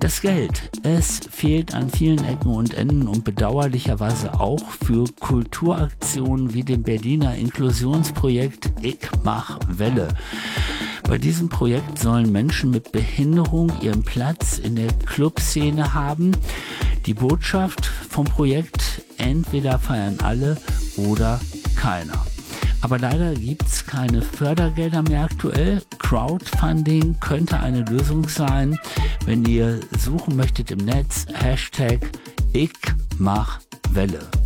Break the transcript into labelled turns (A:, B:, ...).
A: Das Geld, es fehlt an vielen Ecken und Enden und bedauerlicherweise auch für Kulturaktionen wie dem Berliner Inklusionsprojekt Ich mach Welle. Bei diesem Projekt sollen Menschen mit Behinderung ihren Platz in der Clubszene haben. Die Botschaft vom Projekt: entweder feiern alle oder keiner. Aber leider gibt es keine Fördergelder mehr aktuell. Crowdfunding könnte eine Lösung sein. Wenn ihr suchen möchtet im Netz, #IchMachWelle.